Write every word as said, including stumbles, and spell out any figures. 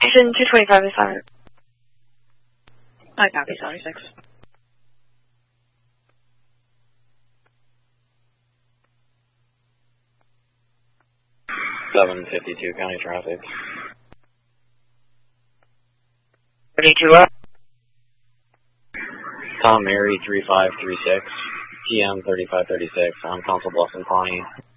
Station two twenty-five is silent. I copy, seventy-six. seven fifty-two county traffic. thirty-two up. Tom Mary three five three six, T M thirty-five thirty-six, on Council Bluffs and Pawnee.